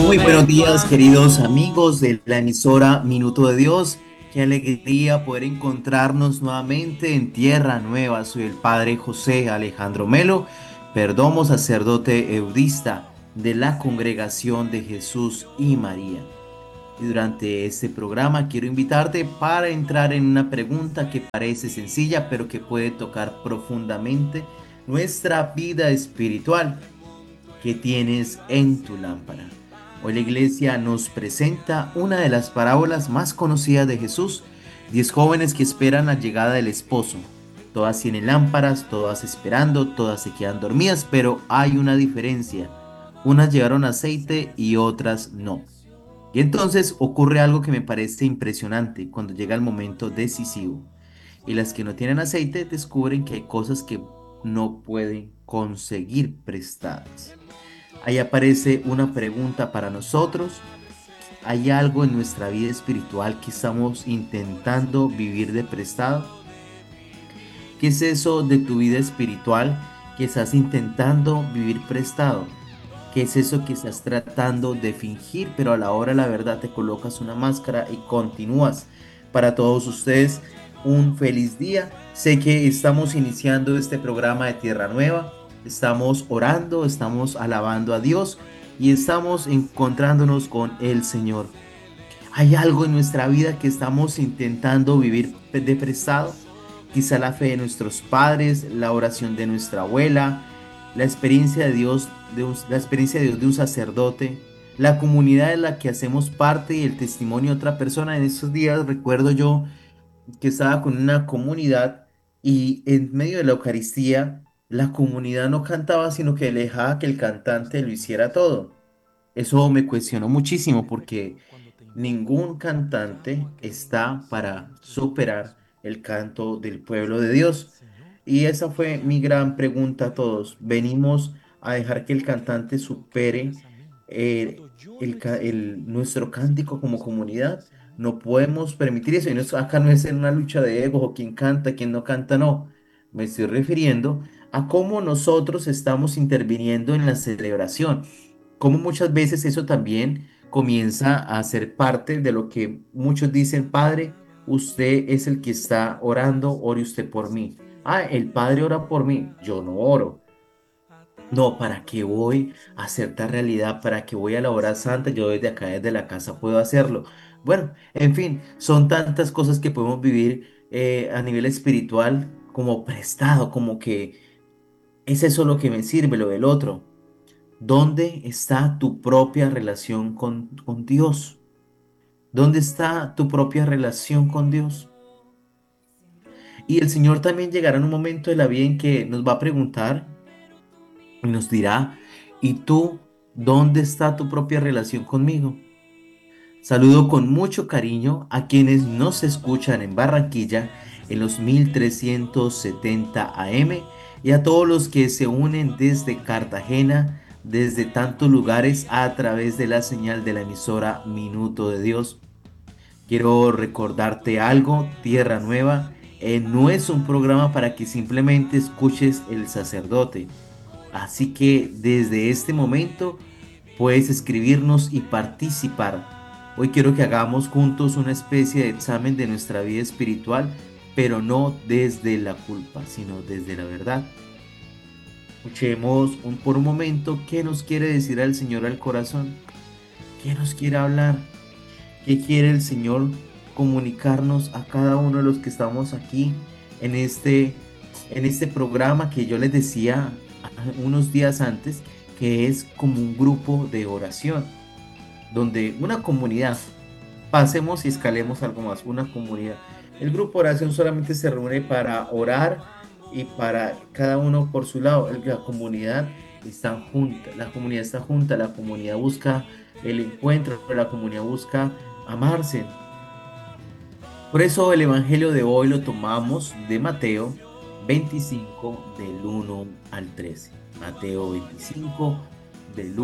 Muy buenos llover días, cuando queridos amigos de la emisora Minuto de Dios. Qué alegría poder encontrarnos nuevamente en Tierra Nueva. Soy el Padre José Alejandro Melo, perdomo sacerdote eudista de la Congregación de Jesús y María. Y durante este programa quiero invitarte para entrar en una pregunta que parece sencilla, pero que puede tocar profundamente nuestra vida espiritual que tienes en tu lámpara. Hoy la iglesia nos presenta una de las parábolas más conocidas de Jesús: 10 jóvenes que esperan la llegada del esposo. Todas tienen lámparas, todas esperando, todas se quedan dormidas, pero hay una diferencia. Unas llevaron aceite y otras no. Y entonces ocurre algo que me parece impresionante cuando llega el momento decisivo. Y las que no tienen aceite descubren que hay cosas que no pueden conseguir prestadas. Ahí aparece una pregunta para nosotros. ¿Hay algo en nuestra vida espiritual que estamos intentando vivir de prestado? ¿Qué es eso de tu vida espiritual que estás intentando vivir prestado? ¿Qué es eso que estás tratando de fingir, pero a la hora de la verdad te colocas una máscara y continúas? Para todos ustedes, un feliz día. Sé que estamos iniciando este programa de Tierra Nueva. Estamos orando, estamos alabando a Dios y estamos encontrándonos con el Señor. ¿Hay algo en nuestra vida que estamos intentando vivir de prestado? Quizá la fe de nuestros padres, la oración de nuestra abuela, la experiencia de Dios, la experiencia de Dios de un sacerdote, la comunidad en la que hacemos parte y el testimonio de otra persona. En estos días recuerdo yo que estaba con una comunidad y en medio de la Eucaristía la comunidad no cantaba, sino que le dejaba que el cantante lo hiciera todo. Eso me cuestionó muchísimo porque ningún cantante está para superar el canto del pueblo de Dios. Y esa fue mi gran pregunta a todos. ¿Venimos a dejar que el cantante supere nuestro cántico como comunidad? No podemos permitir eso. Y acá no es en una lucha de egos o quién canta, quién no canta, no. Me estoy refiriendo a cómo nosotros estamos interviniendo en la celebración. Cómo muchas veces eso también comienza a ser parte de lo que muchos dicen: Padre, usted es el que está orando, ore usted por mí. Ah, el Padre ora por mí, yo no oro. No, ¿para qué voy a hacer tal realidad? ¿Para qué voy a la hora santa? Yo desde acá, desde la casa, puedo hacerlo. Bueno, en fin, son tantas cosas que podemos vivir a nivel espiritual como prestado, como que es eso lo que me sirve, lo del otro. ¿Dónde está tu propia relación con Dios? ¿Dónde está tu propia relación con Dios? Y el Señor también llegará en un momento de la vida en que nos va a preguntar y nos dirá: ¿y tú dónde está tu propia relación conmigo? Saludo con mucho cariño a quienes nos escuchan en Barranquilla en los 1370 AM y a todos los que se unen desde Cartagena, desde tantos lugares a través de la señal de la emisora Minuto de Dios. Quiero recordarte algo: Tierra Nueva no es un programa para que simplemente escuches el sacerdote. Así que desde este momento puedes escribirnos y participar. Hoy quiero que hagamos juntos una especie de examen de nuestra vida espiritual, pero no desde la culpa, sino desde la verdad. Escuchemos por un momento qué nos quiere decir el Señor al corazón, qué nos quiere hablar, qué quiere el Señor comunicarnos a cada uno de los que estamos aquí en este programa que yo les decía unos días antes, que es como un grupo de oración, donde una comunidad, pasemos y escalemos algo más, una comunidad. El grupo de oración solamente se reúne para orar y para cada uno por su lado. La comunidad está junta, la comunidad está junta, la comunidad busca el encuentro, la comunidad busca amarse. Por eso el Evangelio de hoy lo tomamos de Mateo 25 del 1 al 13. Mateo 25 del